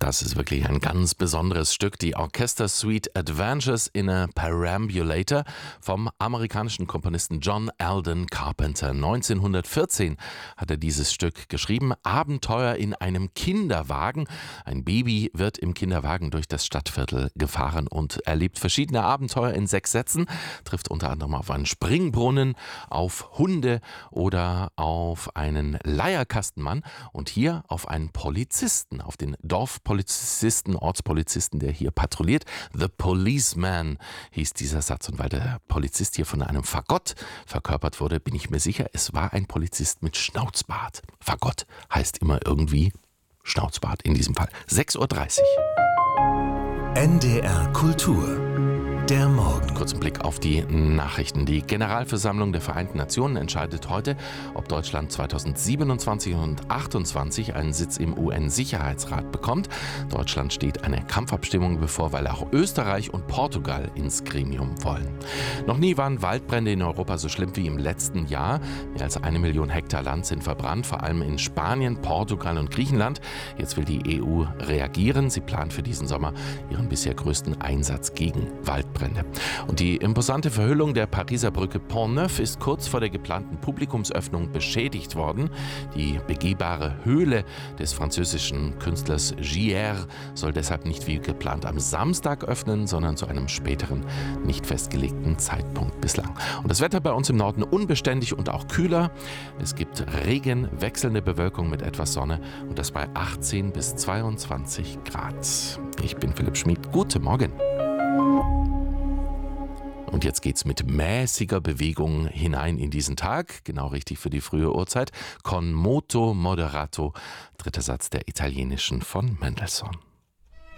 Das ist wirklich ein ganz besonderes Stück, die Orchestersuite Adventures in a Perambulator vom amerikanischen Komponisten John Alden Carpenter. 1914 hat er dieses Stück geschrieben. Abenteuer in einem Kinderwagen. Ein Baby wird im Kinderwagen durch das Stadtviertel gefahren und erlebt verschiedene Abenteuer in 6 Sätzen, trifft unter anderem auf einen Springbrunnen, auf Hunde oder auf einen Leierkastenmann und hier auf einen Polizisten, auf den Dorfpolizisten, Ortspolizisten, der hier patrouilliert. The Policeman hieß dieser Satz. Und weil der Polizist hier von einem Fagott verkörpert wurde, bin ich mir sicher, es war ein Polizist mit Schnauzbart. Fagott heißt immer irgendwie Schnauzbart in diesem Fall. 6:30 Uhr. NDR Kultur. Der Morgen. Kurzen Blick auf die Nachrichten. Die Generalversammlung der Vereinten Nationen entscheidet heute, ob Deutschland 2027 und 2028 einen Sitz im UN-Sicherheitsrat bekommt. Deutschland steht eine Kampfabstimmung bevor, weil auch Österreich und Portugal ins Gremium wollen. Noch nie waren Waldbrände in Europa so schlimm wie im letzten Jahr. Mehr als 1 Million Hektar Land sind verbrannt, vor allem in Spanien, Portugal und Griechenland. Jetzt will die EU reagieren. Sie plant für diesen Sommer ihren bisher größten Einsatz gegen Waldbrände. Und die imposante Verhüllung der Pariser Brücke Pont-Neuf ist kurz vor der geplanten Publikumsöffnung beschädigt worden. Die begehbare Höhle des französischen Künstlers Gier soll deshalb nicht wie geplant am Samstag öffnen, sondern zu einem späteren, nicht festgelegten Zeitpunkt bislang. Und das Wetter bei uns im Norden unbeständig und auch kühler. Es gibt Regen, wechselnde Bewölkung mit etwas Sonne und das bei 18 bis 22 Grad. Ich bin Philipp Schmid. Guten Morgen. Und jetzt geht's mit mäßiger Bewegung hinein in diesen Tag, genau richtig für die frühe Uhrzeit. Con moto moderato, dritter Satz der italienischen von Mendelssohn.